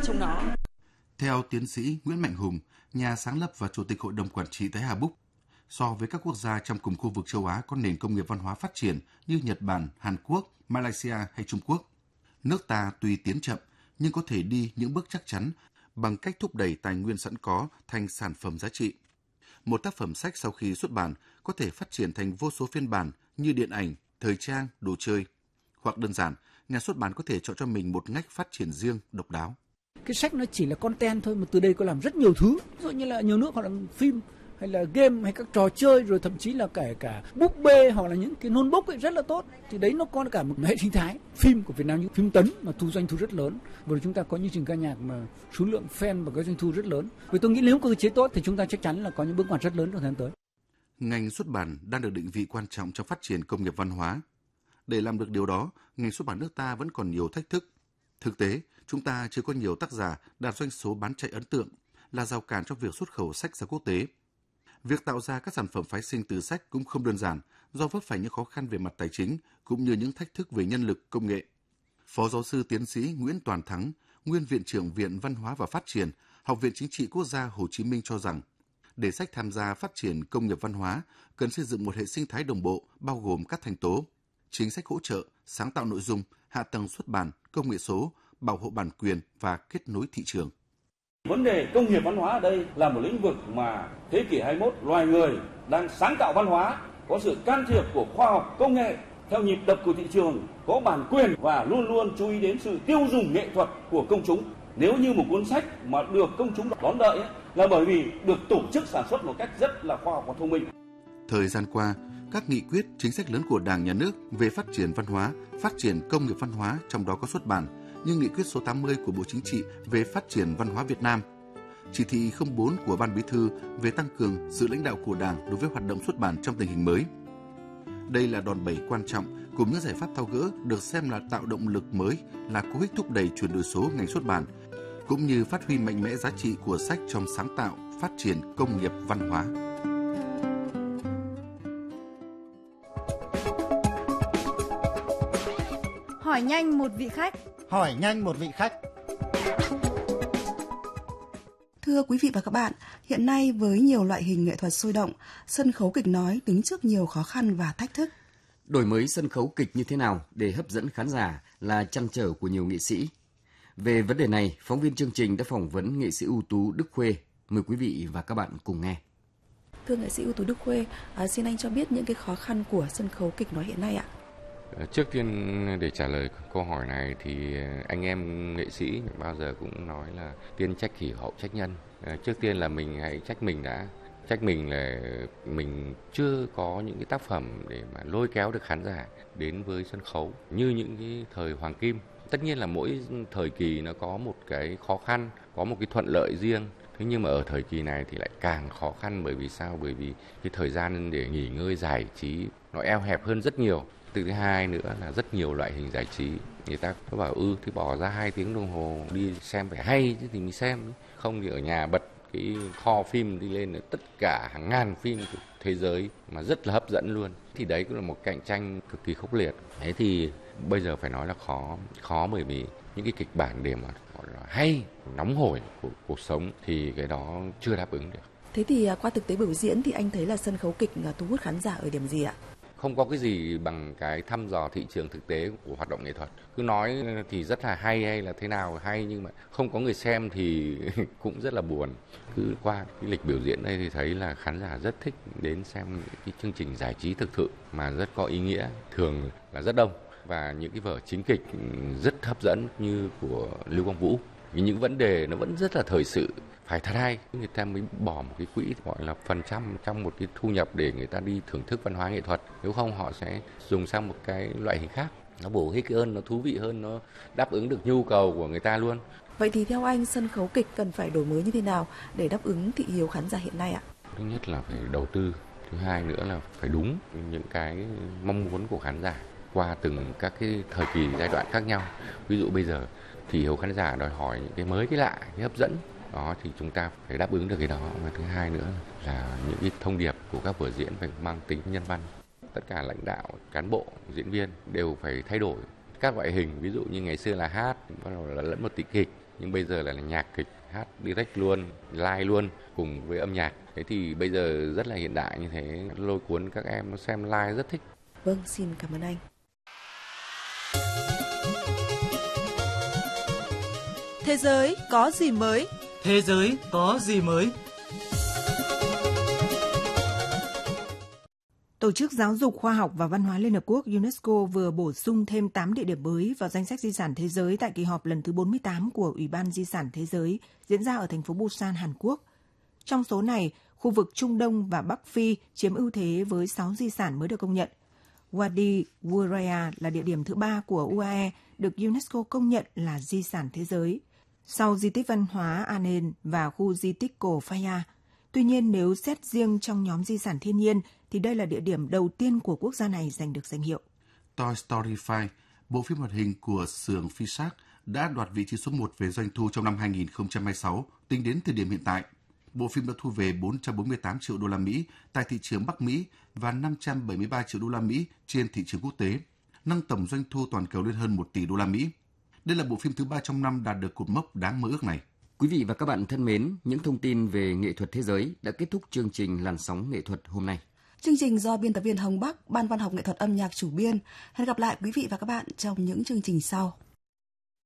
trong nó. Theo tiến sĩ Nguyễn Mạnh Hùng, nhà sáng lập và chủ tịch hội đồng quản trị tại Hà Búc, so với các quốc gia trong cùng khu vực châu Á có nền công nghiệp văn hóa phát triển như Nhật Bản, Hàn Quốc, Malaysia hay Trung Quốc, nước ta tuy tiến chậm nhưng có thể đi những bước chắc chắn bằng cách thúc đẩy tài nguyên sẵn có thành sản phẩm giá trị. Một tác phẩm sách sau khi xuất bản có thể phát triển thành vô số phiên bản như điện ảnh, thời trang, đồ chơi. Hoặc đơn giản, nhà xuất bản có thể chọn cho mình một ngách phát triển riêng, độc đáo. Cái sách nó chỉ là content thôi, mà từ đây có làm rất nhiều thứ. Ví dụ như là nhiều nước họ làm phim, hay là game, hay các trò chơi, rồi thậm chí là kể cả búp bê hoặc là những cái notebook ấy rất là tốt. Thì đấy nó có cả một hệ sinh thái. Phim của Việt Nam như phim Tấn mà doanh thu rất lớn. Vừa chúng ta có những chương trình ca nhạc mà số lượng fan và có doanh thu rất lớn. Vì tôi nghĩ nếu có cơ chế tốt thì chúng ta chắc chắn là có những bước ngoặt rất lớn trong thời gian tới. Ngành xuất bản đang được định vị quan trọng trong phát triển công nghiệp văn hóa. Để làm được điều đó, ngành xuất bản nước ta vẫn còn nhiều thách thức. Thực tế, chúng ta chưa có nhiều tác giả đạt doanh số bán chạy ấn tượng, là rào cản trong việc xuất khẩu sách ra quốc tế. Việc tạo ra các sản phẩm phái sinh từ sách cũng không đơn giản, do vấp phải những khó khăn về mặt tài chính cũng như những thách thức về nhân lực, công nghệ. Phó giáo sư tiến sĩ Nguyễn Toàn Thắng, nguyên viện trưởng Viện Văn hóa và Phát triển, Học viện Chính trị Quốc gia Hồ Chí Minh cho rằng, để sách tham gia phát triển công nghiệp văn hóa, cần xây dựng một hệ sinh thái đồng bộ bao gồm các thành tố: chính sách hỗ trợ, sáng tạo nội dung, hạ tầng xuất bản, công nghệ số, bảo hộ bản quyền và kết nối thị trường. Vấn đề công nghiệp văn hóa ở đây là một lĩnh vực mà thế kỷ 21 loài người đang sáng tạo văn hóa, có sự can thiệp của khoa học công nghệ theo nhịp đập của thị trường, có bản quyền và luôn luôn chú ý đến sự tiêu dùng nghệ thuật của công chúng. Nếu như một cuốn sách mà được công chúng đón đợi là bởi vì được tổ chức sản xuất một cách rất là khoa học và thông minh. Thời gian qua, các nghị quyết, chính sách lớn của Đảng, Nhà nước về phát triển văn hóa, phát triển công nghiệp văn hóa, trong đó có xuất bản, như nghị quyết số 80 của Bộ Chính trị về phát triển văn hóa Việt Nam, chỉ thị 04 của Ban Bí thư về tăng cường sự lãnh đạo của Đảng đối với hoạt động xuất bản trong tình hình mới. Đây là đòn bẩy quan trọng cùng những giải pháp tháo gỡ được xem là tạo động lực mới, là cú hích thúc đẩy chuyển đổi số ngành xuất bản, cũng như phát huy mạnh mẽ giá trị của sách trong sáng tạo, phát triển công nghiệp văn hóa. Hỏi nhanh một vị khách. Hỏi nhanh một vị khách. Thưa quý vị và các bạn, hiện nay với nhiều loại hình nghệ thuật sôi động, sân khấu kịch nói đứng trước nhiều khó khăn và thách thức. Đổi mới sân khấu kịch như thế nào để hấp dẫn khán giả là trăn trở của nhiều nghệ sĩ. Về vấn đề này, phóng viên chương trình đã phỏng vấn nghệ sĩ ưu tú Đức Khuê. Mời quý vị và các bạn cùng nghe. Thưa nghệ sĩ ưu tú Đức Khuê, xin anh cho biết những cái khó khăn của sân khấu kịch nói hiện nay ạ. Trước tiên để trả lời câu hỏi này thì anh em nghệ sĩ bao giờ cũng nói là tiên trách kỷ hậu trách nhân. Trước tiên là mình hãy trách mình đã. Trách mình là mình chưa có những cái tác phẩm để mà lôi kéo được khán giả đến với sân khấu như những cái thời hoàng kim. Tất nhiên là mỗi thời kỳ nó có một cái khó khăn, có một cái thuận lợi riêng. Thế nhưng mà ở thời kỳ này thì lại càng khó khăn, bởi vì sao? Bởi vì cái thời gian để nghỉ ngơi giải trí nó eo hẹp hơn rất nhiều. Thứ hai nữa là rất nhiều loại hình giải trí. Người ta có bảo thì bỏ ra 2 tiếng đồng hồ đi xem phải hay chứ thì mình xem. Không thì ở nhà bật cái kho phim đi lên, tất cả hàng ngàn phim của thế giới mà rất là hấp dẫn luôn. Thì đấy cũng là một cạnh tranh cực kỳ khốc liệt. Thế thì bây giờ phải nói là khó bởi vì những cái kịch bản để mà gọi là hay, nóng hổi của cuộc sống thì cái đó chưa đáp ứng được. Thế thì qua thực tế biểu diễn thì anh thấy là sân khấu kịch thu hút khán giả ở điểm gì ạ? Không có cái gì bằng cái thăm dò thị trường thực tế của hoạt động nghệ thuật. Cứ nói thì rất là hay là thế nào hay, nhưng mà không có người xem thì cũng rất là buồn. Cứ qua cái lịch biểu diễn đây thì thấy là khán giả rất thích đến xem cái chương trình giải trí thực thụ mà rất có ý nghĩa, thường là rất đông. Và những cái vở chính kịch rất hấp dẫn như của Lưu Quang Vũ. Vì những vấn đề nó vẫn rất là thời sự, phải thật hay, người ta mới bỏ một cái quỹ gọi là phần trăm trong một cái thu nhập để người ta đi thưởng thức văn hóa nghệ thuật. Nếu không họ sẽ dùng sang một cái loại hình khác, nó bổ ích hơn, nó thú vị hơn, nó đáp ứng được nhu cầu của người ta luôn. Vậy thì theo anh, sân khấu kịch cần phải đổi mới như thế nào để đáp ứng thị hiếu khán giả hiện nay ạ? Thứ nhất là phải đầu tư, thứ hai nữa là phải đúng những cái mong muốn của khán giả qua từng các cái thời kỳ giai đoạn khác nhau. Ví dụ bây giờ thị hiếu khán giả đòi hỏi những cái mới, cái lạ, cái hấp dẫn. Đó thì chúng ta phải đáp ứng được cái đó. Và thứ hai nữa là những cái thông điệp của các vở diễn phải mang tính nhân văn. Tất cả lãnh đạo, cán bộ, diễn viên đều phải thay đổi các loại hình. Ví dụ như ngày xưa là hát, bắt đầu là lẫn một tí kịch, nhưng bây giờ là nhạc kịch, hát direct luôn, live luôn cùng với âm nhạc. Thế thì bây giờ rất là hiện đại như thế, lôi cuốn các em xem live rất thích. Vâng, xin cảm ơn anh. Thế giới có gì mới? Thế giới có gì mới? Tổ chức Giáo dục, Khoa học và Văn hóa Liên Hợp Quốc UNESCO vừa bổ sung thêm 8 địa điểm mới vào danh sách di sản thế giới tại kỳ họp lần thứ 48 của Ủy ban Di sản Thế giới diễn ra ở thành phố Busan, Hàn Quốc. Trong số này, khu vực Trung Đông và Bắc Phi chiếm ưu thế với 6 di sản mới được công nhận. Wadi Wuraya là địa điểm thứ 3 của UAE được UNESCO công nhận là di sản thế giới, sau di tích văn hóa Anen và khu di tích cổ Phaya. Tuy nhiên, nếu xét riêng trong nhóm di sản thiên nhiên, thì đây là địa điểm đầu tiên của quốc gia này giành được danh hiệu. Toy Story 5, bộ phim hoạt hình của xưởng Pixar, đã đoạt vị trí số 1 về doanh thu trong năm 2026, tính đến thời điểm hiện tại. Bộ phim đã thu về 448 triệu đô la Mỹ tại thị trường Bắc Mỹ và 573 triệu đô la Mỹ trên thị trường quốc tế, nâng tổng doanh thu toàn cầu lên hơn 1 tỷ đô la Mỹ. Đây là bộ phim thứ 3 trong năm đạt được cột mốc đáng mơ ước này. Quý vị và các bạn thân mến, những thông tin về nghệ thuật thế giới đã kết thúc chương trình Làn sóng nghệ thuật hôm nay. Chương trình do biên tập viên Hồng Bắc, Ban Văn học nghệ thuật âm nhạc chủ biên. Hẹn gặp lại quý vị và các bạn trong những chương trình sau.